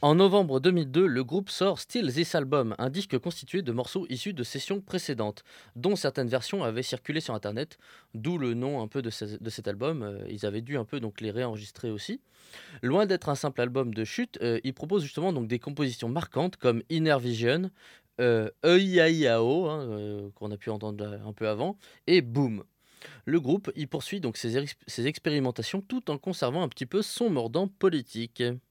En novembre 2002, le groupe sort Still This Album, un disque constitué de morceaux issus de sessions précédentes, dont certaines versions avaient circulé sur Internet, d'où le nom un peu de cet album. Ils avaient dû un peu donc les réenregistrer aussi. Loin d'être un simple album de chute, il propose justement donc des compositions marquantes comme Inner Vision, EIAIAO, hein, qu'on a pu entendre un peu avant, et Boom. Le groupe, il poursuit donc ses expérimentations tout en conservant un petit peu son mordant politique.